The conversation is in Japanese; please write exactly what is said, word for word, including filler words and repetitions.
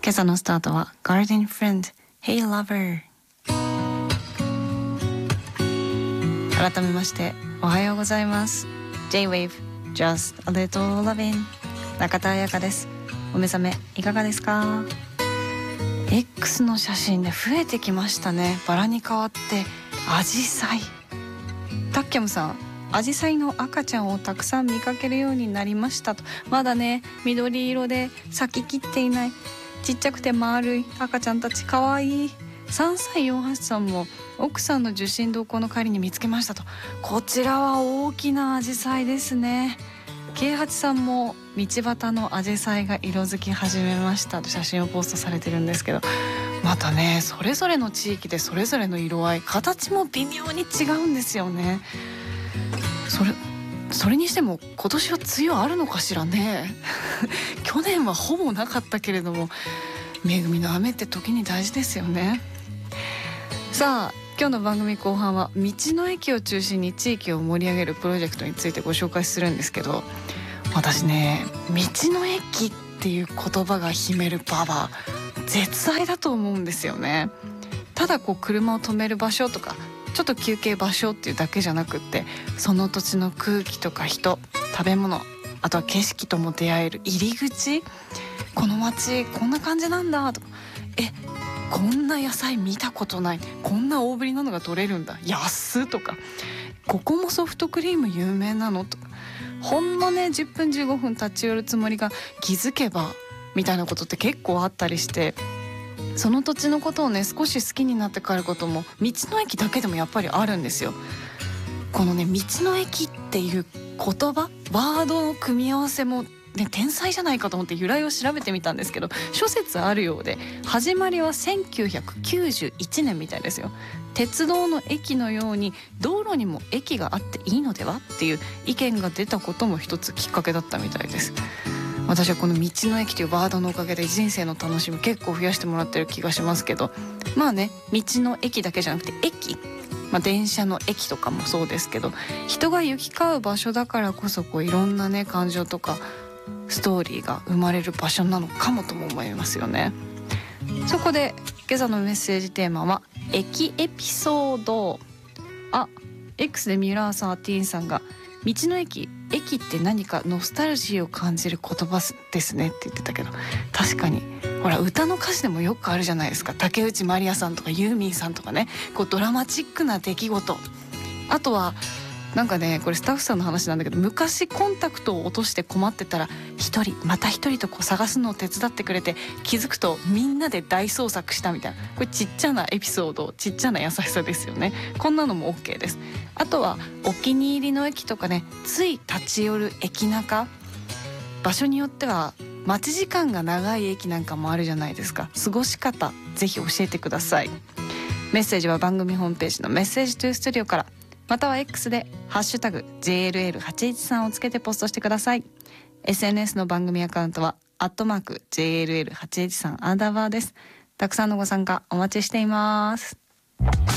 今朝のスタートは Garden Friend Hey Lover。 改めましておはようございます。 J-Wave Just a Little Lovin'、 中田彩香です。お目覚めいかがですか？ X の写真で増えてきましたね。バラに変わってアジサイ。タッキャムさん、アジサイの赤ちゃんをたくさん見かけるようになりましたと。まだね、緑色で咲ききっていないちっちゃくて丸い赤ちゃんたち、かわいい。さんさいよんはちさんも奥さんの受診同行の帰りに見つけましたと。こちらは大きなアジサイですね。けいはちさんも道端のアジサイが色づき始めましたと写真をポストされてるんですけど、またね、それぞれの地域でそれぞれの色合い、形も微妙に違うんですよね。それそれにしても今年は梅雨あるのかしらね去年はほぼなかったけれども、恵みの雨って時に大事ですよね。さあ、今日の番組後半は道の駅を中心に地域を盛り上げるプロジェクトについてご紹介するんですけど、私ね、道の駅っていう言葉が秘めるパワー絶大だと思うんですよね。ただこう車を止める場所とかちょっと休憩場所っていうだけじゃなくって、その土地の空気とか人、食べ物、あとは景色とも出会える入り口、この街こんな感じなんだとか、えこんな野菜見たことない、こんな大ぶりなのが取れるんだ、安とか、ここもソフトクリーム有名なのとか、ほんのねじゅっぷんじゅうごふん立ち寄るつもりが気づけばみたいなことって結構あったりして、その土地のことをね少し好きになって帰ることも道の駅だけでもやっぱりあるんですよ。このね、道の駅っていう言葉、ワードの組み合わせもね、天才じゃないかと思って由来を調べてみたんですけど、諸説あるようで、始まりはせんきゅうひゃくきゅうじゅういちねんみたいですよ。鉄道の駅のように道路にも駅があっていいのではっていう意見が出たことも一つきっかけだったみたいです。私はこの道の駅というワードのおかげで人生の楽しみ結構増やしてもらってる気がしますけど、まあね、道の駅だけじゃなくて駅、まあ、電車の駅とかもそうですけど、人が行き交う場所だからこそこういろんなね感情とかストーリーが生まれる場所なのかもとも思いますよね。そこで今朝のメッセージテーマは駅エピソード。あ、X でミラーサーティーンさんが道の駅、駅って何かノスタルジーを感じる言葉ですねって言ってたけど、確かにほら歌の歌詞でもよくあるじゃないですか。竹内まりやさんとかユーミンさんとかね、こうドラマチックな出来事。あとはなんかね、これスタッフさんの話なんだけど、昔コンタクトを落として困ってたら一人また一人とこう探すのを手伝ってくれて、気づくとみんなで大捜索したみたいな、これちっちゃなエピソード、ちっちゃな優しさですよね。こんなのも OK です。あとはお気に入りの駅とかね、つい立ち寄る駅中、場所によっては待ち時間が長い駅なんかもあるじゃないですか。過ごし方ぜひ教えてください。メッセージは番組ホームページのメッセージトゥースタジオから、または X でハッシュタグ ジェイエルエルはちいちさん をつけてポストしてください。 エスエヌエス の番組アカウントはアットマーク ジェイエルエルはちいちさん アンダーバーです。たくさんのご参加お待ちしています。